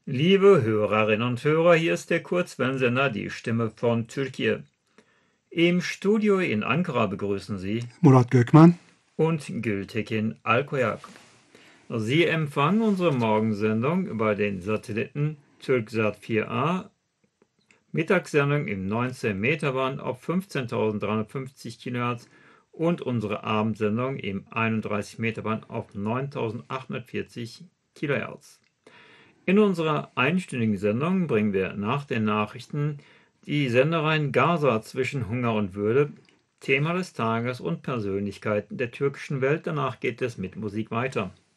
Liebe Hörerinnen und Hörer, hier ist der Kurzwellensender Die Stimme von Türkei. Im Studio in Ankara begrüßen Sie Murat Gökmen und Gültekin Alkoyak. Sie empfangen unsere Morgensendung über den Satelliten Türksat 4a, Mittagssendung im 19 Meter Band auf 15.350 kHz und unsere Abendsendung im 31 Meter Band auf 9.840 kHz. In unserer einstündigen Sendung bringen wir nach den Nachrichten die Sendereihen Gaza zwischen Hunger und Würde, Thema des Tages und Persönlichkeiten der türkischen Welt. Danach geht es mit Musik weiter.